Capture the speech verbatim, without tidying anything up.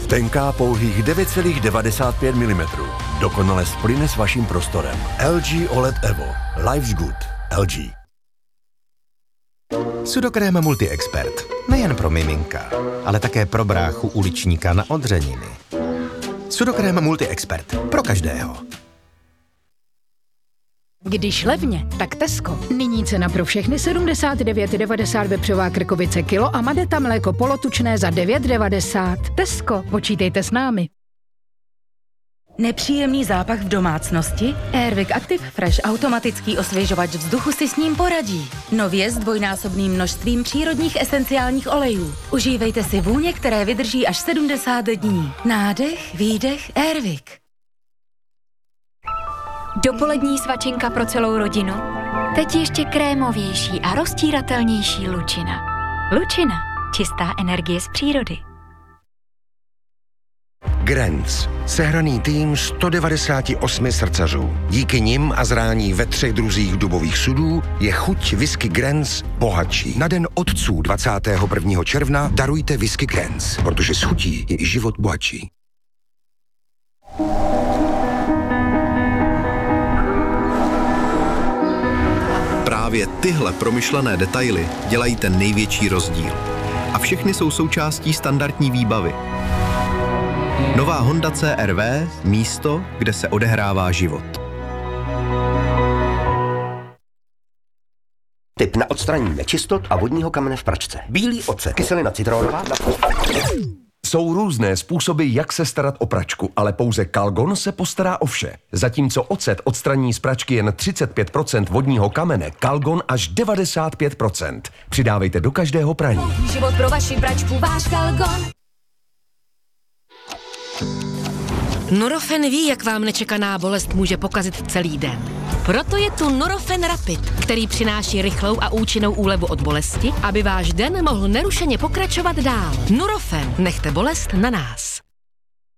Tenká pouhých devět celá devadesát pět milimetrů. Dokonale splyne s vaším prostorem. L G O L E D Evo. Life's good. L G. Sudokrém Multi-Expert. Nejen pro miminka, ale také pro bráchu uličníka na odřeniny. Sudokrém Multi-Expert. Pro každého. Když levně, tak Tesco. Nyní cena pro všechny sedmdesát devět devadesát vepřová krkovice kilo a Madeta mléko polotučné za devět devadesát. Tesco, počítejte s námi. Nepříjemný zápach v domácnosti? Airwick Active Fresh automatický osvěžovač vzduchu si s ním poradí. Nově s dvojnásobným množstvím přírodních esenciálních olejů. Užívejte si vůně, které vydrží až sedmdesát dní. Nádech, výdech, Airwick. Dopolední svačinka pro celou rodinu. Teď ještě krémovější a roztíratelnější Lučina. Lučina. Čistá energie z přírody. Grenz. Sehraný tým sto devadesát osm srdcařů. Díky nim a zrání ve třech druzích dubových sudů je chuť whisky Grenz bohatší. Na den otců dvacátého prvního června darujte whisky Grenz, protože s chutí je i život bohatší. Právě tyhle promyšlené detaily dělají ten největší rozdíl. A všechny jsou součástí standardní výbavy. Nová Honda C R V, místo, kde se odehrává život. Tip na odstranění nečistot a vodního kamene v pračce. Bílý ocet, kyselina citronová. Jsou různé způsoby, jak se starat o pračku, ale pouze Calgon se postará o vše. Zatímco ocet odstraní z pračky jen třicet pět procent vodního kamene, Calgon až devadesát pět procent. Přidávejte do každého praní. Život pro vaši pračku, váš Calgon. Nurofen ví, jak vám nečekaná bolest může pokazit celý den. Proto je tu Nurofen Rapid, který přináší rychlou a účinnou úlevu od bolesti, aby váš den mohl nerušeně pokračovat dál. Nurofen, nechte bolest na nás.